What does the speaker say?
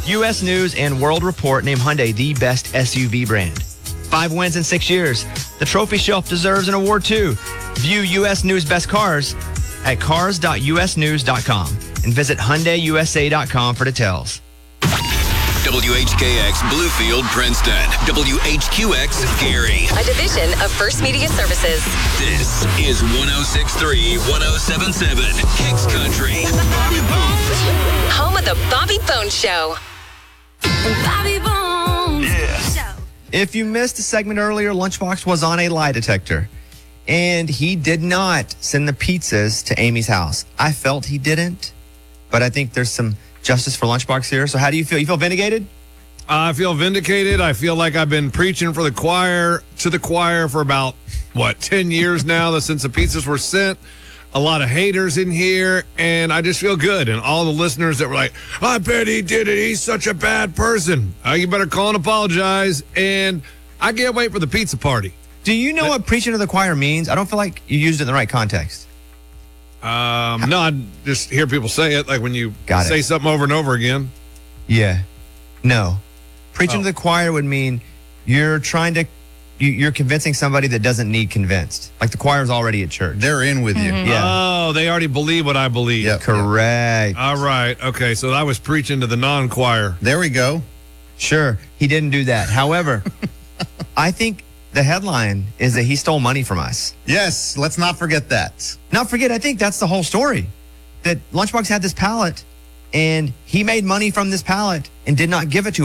U.S. News and World Report named Hyundai the best SUV brand. 5 wins in 6 years. The trophy shelf deserves an award too. View U.S. News Best Cars at cars.usnews.com and visit HyundaiUSA.com for details. WHKX Bluefield, Princeton. WHQX Gary. A division of First Media Services. This is 106.3, 107.7 Kicks Country. Home of the Bobby Bones Show. Bobby Bones Show. If you missed a segment earlier, Lunchbox was on a lie detector. And he did not send the pizzas to Amy's house. I felt he didn't, but I think there's some justice for Lunchbox here. So how do you feel? You feel vindicated? I feel vindicated. I feel like I've been preaching to the choir for about, 10 years now since the pizzas were sent. A lot of haters in here, and I just feel good. And all the listeners that were like, I bet he did it. He's such a bad person. You better call and apologize. And I can't wait for the pizza party. Do you know what preaching to the choir means? I don't feel like you used it in the right context. No, I just hear people say it, like when you say something over and over again. Yeah. No. Preaching to the choir would mean you're convincing somebody that doesn't need convinced. Like the choir's already at church. They're in with you. Yeah. Oh, they already believe what I believe. Yep. Correct. All right. Okay, so I was preaching to the non-choir. There we go. Sure. He didn't do that. However, I think the headline is that he stole money from us. Yes, let's not forget that. Not forget, I think that's the whole story. That Lunchbox had this pallet, and he made money from this pallet and did not give it to